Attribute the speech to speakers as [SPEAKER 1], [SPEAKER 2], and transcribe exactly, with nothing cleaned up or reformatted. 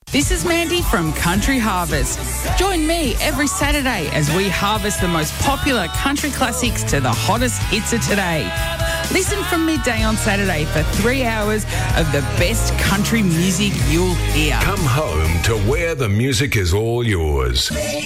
[SPEAKER 1] This is Mandy from Country Harvest. Join me every Saturday as we harvest the most popular country classics to the hottest hits of today. Listen from midday on Saturday for three hours of the best country music you'll hear.
[SPEAKER 2] Come home to where the music is all yours.